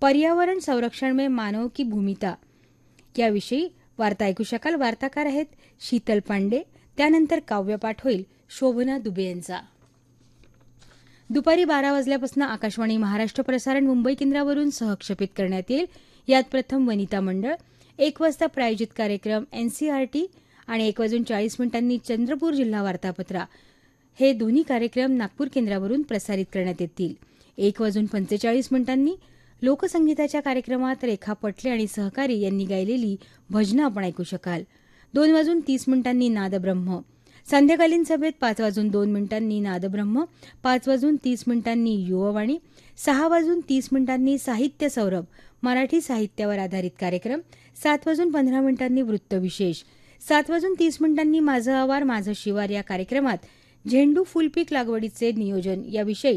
पर्यावरण संरक्षण में मानव की भूमिका याविषयी वार्ता ऐकू शकाल. वार्ताकार आहेत शीतल पांडे. त्यानंतर काव्यपाठ होईल शोभना दुबे यांचा. दुपारी 12 वाजल्यापासून आकाशवाणी महाराष्ट्र प्रसारण मुंबई केंद्रावरून सहक्षेपित करण्यात येईल. यात प्रथम वनिता मंडळ, 1 वाजता प्रायोजित कार्यक्रम एनसीईआरटी आणि 1:40 चंद्रपूर जिल्हा वार्तापत्रा हे दोन्ही कार्यक्रम नागपूर केंद्रावरून प्रसारित करण्यात येतील. 1:45 लोकसंगीताच्या कार्यक्रमात रेखा पटले आणि सहकारी यांनी गायलेली भजनं आपण ऐकू शकाल. 2:30 नादब्रह्म. संध्याकालीन सभेत 5:02 नादब्रह्म, 5:30 युववाणी, 6:30 साहित्य सौरभ मराठी साहित्यावर आधारित कार्यक्रम, 7:15 वृत्तविशेष, 7:30 माझं आवार माझं शिवार या कार्यक्रमात झेंडू फुलपीक लागवडीचे नियोजन याविषयी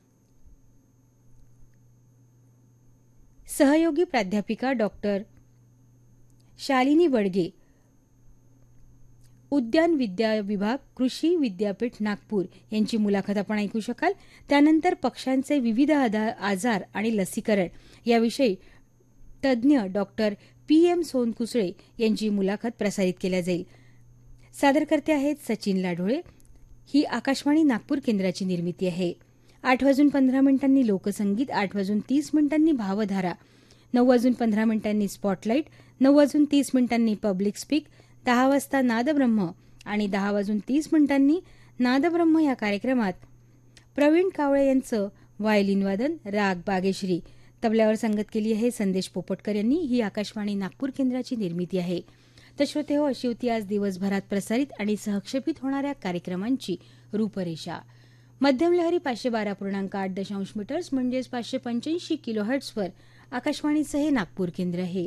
सहयोगी प्राध्यापिका डॉक्टर शालिनी बडगे, उद्यान विद्या विभाग, कृषी विद्यापीठ नागपूर यांची मुलाखत आपण ऐकू शकाल. त्यानंतर पक्ष्यांचे विविध आजार आणि लसीकरण याविषयी तज्ज्ञ डॉक्टर PM सोनकुसळे यांची मुलाखत प्रसारित केल्या जाईल. सादरकर्ते आहेत सचिन लाडोळे. ही आकाशवाणी नागपूर केंद्राची निर्मिती आहे. 8:15 लोकसंगीत, 8:30 भावधारा, 9:15 स्पॉटलाईट, 9:30 पब्लिक स्पीक, 10 वाजता नादब्रह्म आणि 10:30 नादब्रह्म या कार्यक्रमात प्रवीण कावळे यांचं व्हायोलिन वादन, राग बागेश्री, तबल्यावर संगत केली आहे संदेश पोपटकर यांनी. ही आकाशवाणी नागपूर केंद्राची निर्मिती आहे. तर श्रोतेहो, अशी होती आज दिवसभरात प्रसारित आणि सहक्षेपित होणाऱ्या कार्यक्रमांची रूपरेषा. मध्यम लहरी 512.8 मीटर्स म्हणजेच 585 किलोहर्ट्झवर आकाशवाणीचं हे नागपूर केंद्र आहे.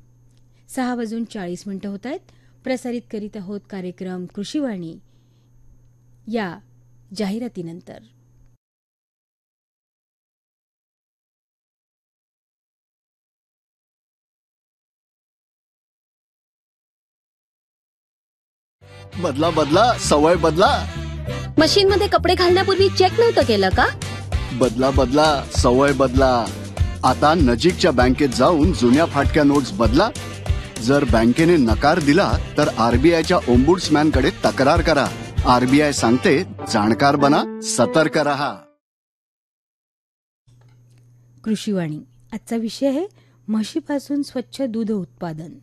6:40 होत आहेत. प्रसारित करीत आहोत कार्यक्रम कृषीवाणी या जाहिरातीनंतर. बदला बदला सवय बदला. मशीन मध्ये कपडे घालण्यापूर्वी चेक नव्हतं केलं का? बदला बदला सवय बदला. आता नजीकच्या बँकेत जाऊन जुन्या फाटक्या नोट्स बदला. जर बँकेने नकार दिला तर आरबीआयच्या ओम्बुड्समॅनकडे तक्रार करा. आरबीआय सांगते, जाणकार बना, सतर्क रहा. कृषीवाणी आजचा विषय आहे म्हशीपासून स्वच्छ दूध उत्पादन.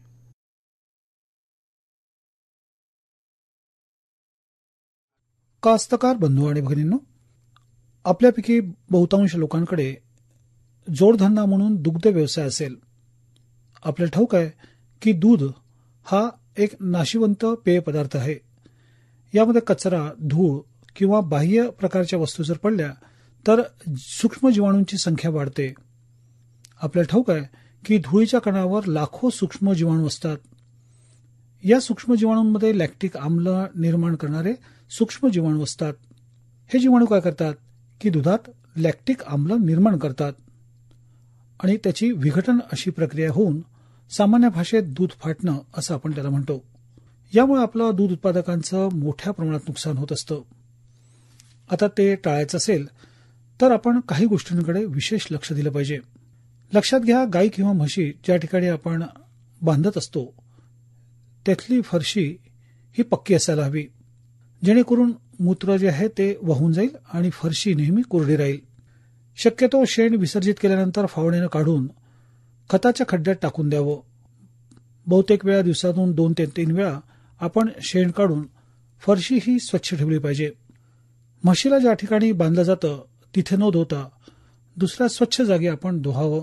कास्तकार बंधू आणि भगिनींनो, आपल्यापैकी बहुतांश लोकांकडे जोडधंदा म्हणून दुग्ध व्यवसाय असेल. आपल्याला ठाऊक आहे की दूध हा एक नाशिवंत पेय पदार्थ आहे. यामध्ये कचरा, धूळ किंवा बाह्य प्रकारच्या वस्तू जर पडल्या तर सूक्ष्म जीवाणूंची संख्या वाढते. आपल्याला ठाऊक आहे की धुळीच्या कणावर लाखो सूक्ष्म जीवाणू असतात. या सूक्ष्म जीवाणूंमध्ये लॅक्टिक आम्ल निर्माण करणारे सूक्ष्म जीवाणू असतात. हे जीवाणू काय करतात की दुधात लॅक्टिक आम्ल निर्माण करतात आणि त्याची विघटन अशी प्रक्रिया होऊन सामान्य भाषेत दूध फाटणं असं आपण त्याला म्हणतो. यामुळे आपलं दूध उत्पादकांचं मोठ्या प्रमाणात नुकसान होत असतं. आता ते टाळायचं असेल तर आपण काही गोष्टींकडे विशेष लक्ष दिलं पाहिजे. लक्षात घ्या, गाय किंवा म्हशी ज्या ठिकाणी आपण बांधत असतो त्यातली फरशी ही पक्की असायला हवी, जेणेकरून मूत्र जे आहे ते वाहून जाईल आणि फरशी नेहमी कोरडी राहील. शक्यतो शेण विसर्जित केल्यानंतर फावडीनं काढून खताच्या खड्ड्यात टाकून द्यावं. बहुतेक वेळा दिवसातून 2 ते 3 वेळा आपण शेण काढून फरशी ही स्वच्छ ठेवली पाहिजे. म्हशीला ज्या ठिकाणी बांधलं जातं तिथे न धुता दुसऱ्या स्वच्छ जागी आपण धुवावं.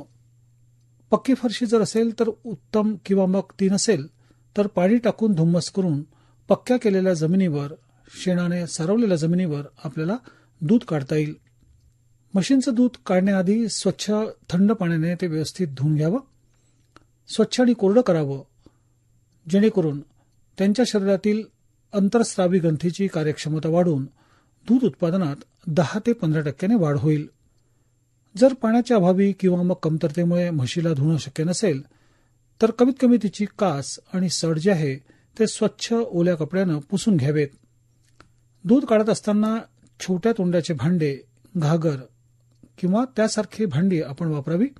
पक्की फरशी जर असेल तर उत्तम, किंवा मग ती नसेल तर पाणी टाकून धुम्मस करून पक्क्या केलेल्या जमिनीवर, शेणाने सारवलेल्या जमिनीवर आपल्याला दूध काढता येईल. म्हशींचं दूध काढण्याआधी स्वच्छ थंड पाण्याने ते व्यवस्थित धुवून घ्यावं. स्वच्छ आणि कोरडं करावं, जेणेकरून त्यांच्या शरीरातील अंतर्स्रावी ग्रंथीची कार्यक्षमता वाढून दूध उत्पादनात 10 ते 15% वाढ होईल. जर पाण्याच्या अभावी किंवा मग कमतरतेमुळे म्हशीला धुणं शक्य नसेल तर कमीत कमी तिची कास आणि सड जे आहे ते स्वच्छ ओल्या कपड्यानं पुसून घ्यावेत. दूध काढत असताना छोट्या तोंडाचे भांडे, घागर किंवा त्यासारखी भांडी आपण वापरावी.